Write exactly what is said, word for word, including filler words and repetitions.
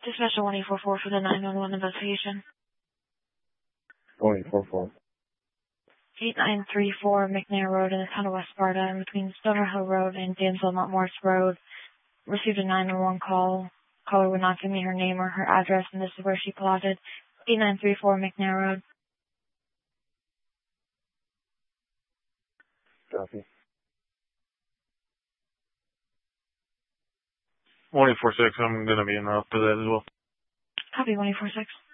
Dispatcher one eight four four for the nine one one investigation. one eight four four. eight nine three four McNair Road in the town of West Sparta, in between Stoner Hill Road and Damsel Montmorris Road. Received a nine one one call. Caller would not give me her name or her address, and this is where she plotted. eight nine three four McNair Road. Copy. one eight four six, I'm going to be in route for that as well. Copy one eight four six.